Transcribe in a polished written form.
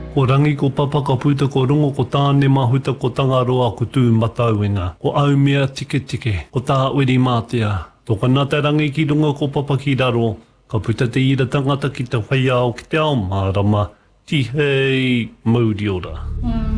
Ko rangi ko papa ka puta ko rongo ko tāne mahuta ko tangaroa ko tū matauenga. Ko au mea tike tike, ko tā weri mātea. Tō kanata rangi ki runga ko papa ki raro, ka puta te ira tangata ki te whaiao ki te ao mārama, ti hei mauri ora.